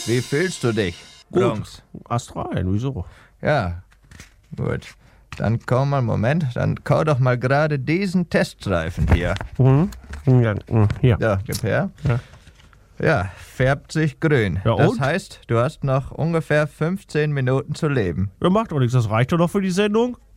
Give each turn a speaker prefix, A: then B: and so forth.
A: Wie fühlst du dich,
B: Gut.
A: Bronx?
B: Astral, wieso?
A: Ja, gut. Dann komm mal, Moment, dann kau doch mal gerade diesen Teststreifen hier.
B: Ja, hier.
A: Ja, gib her.
B: Ja.
A: Ja, färbt sich grün.
B: Ja,
A: das
B: und?
A: heißt, du hast noch ungefähr 15 Minuten zu leben.
B: Ja, macht doch nichts, das reicht doch noch für die Sendung.